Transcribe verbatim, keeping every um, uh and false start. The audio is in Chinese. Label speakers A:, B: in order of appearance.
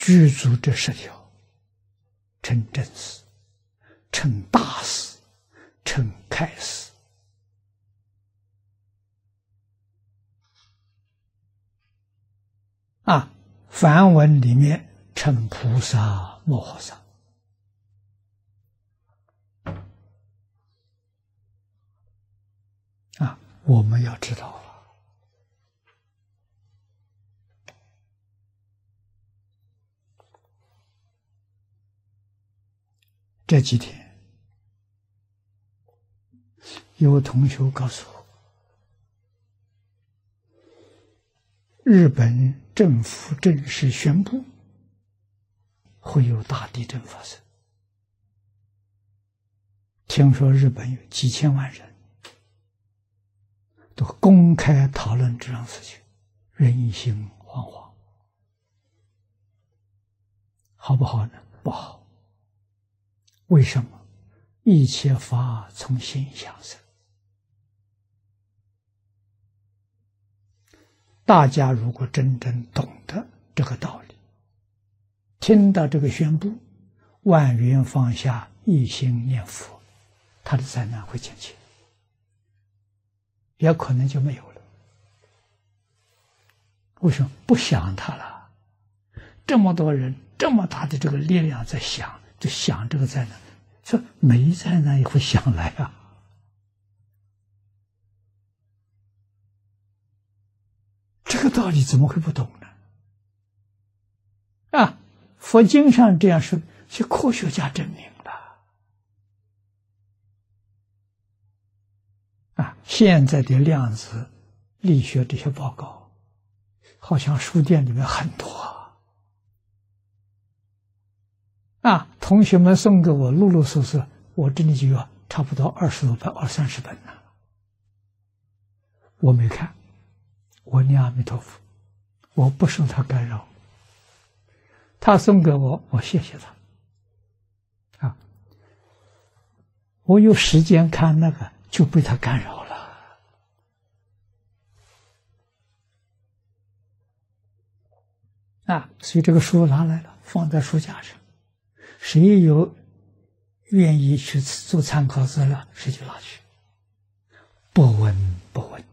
A: 具足这十条，成正事，成大事，成开示。啊，梵文里面称菩萨摩诃萨。啊，我们要知道了。这几天，有同学告诉我，日本政府正式宣布会有大地震发生。听说日本有几千万人都公开讨论这样事情，人心惶惶，好不好呢？不好。为什么？一切法从心想生。大家如果真正懂得这个道理，听到这个宣布，万缘放下，一心念佛，他的灾难会减轻，也可能就没有了。为什么？不想他了。这么多人，这么大的这个力量在想，就想这个灾难，说没灾难也会想来啊。这个道理怎么会不懂呢？啊，佛经上这样说，是科学家证明的。啊，现在的量子力学这些报告，好像书店里面很多啊。啊，同学们送给我陆陆续续，我这里就有差不多二十多本、二三十本呢。我没看，我念阿弥陀佛，我不受他干扰。他送给我，我谢谢他。啊，我有时间看那个，就被他干扰了。啊，所以这个书拿来了，放在书架上。谁有愿意去做参考资料，谁就拿去，不闻不问。